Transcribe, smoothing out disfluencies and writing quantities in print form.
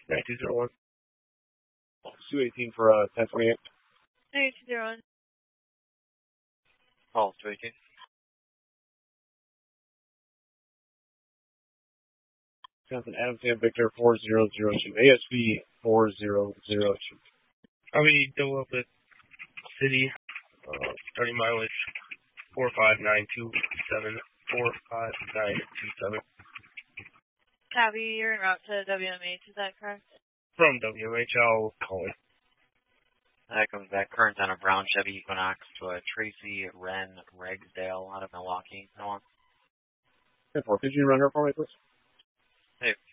9201. 218 for 1028. 9201. Call 218. Johnson Adams and Victor 4002. ASV 4002. I'll be double up at City, 30 mileage, 45927, 45927. Copy, you're en route to WMH, is that correct? From WMH, I'll call it. That comes back. Current on a brown Chevy Equinox to Tracy Wren Ragsdale out of Milwaukee. No one. 10-4. Could you run her for me, please? Hey,